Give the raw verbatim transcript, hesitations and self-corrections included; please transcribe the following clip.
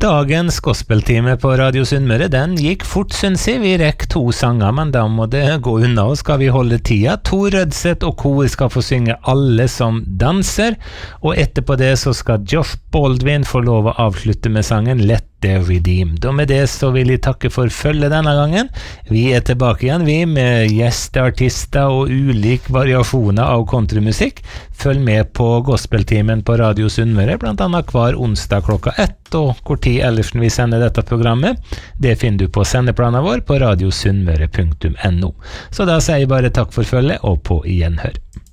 Dagens gospeltime på Radio Sunnmøre, den gikk fort, synes jeg. Vi rekk to sanger, men da må det gå unna, og skal vi holde tida. To Rødseth og kor skal få synge Alle som danser, og etterpå det så skal Josh Baldwin få lov å avslutte med sangen Let the Redeemed. Og med det så vil jeg takke for følge denne gangen. Vi er tilbake igjen, vi, med gjesteartister og ulik variasjoner av countrymusikk. Følg med på gospeltimen på Radio Sunnmøre, blant annet hver onsdag klokka ett, og hvor tid ellers vi sender dette programmet. Det finner du på sendeplanen vår på radiosunnmøre punktum no. Så da sier jeg bare takk for følge, og på gjenhør.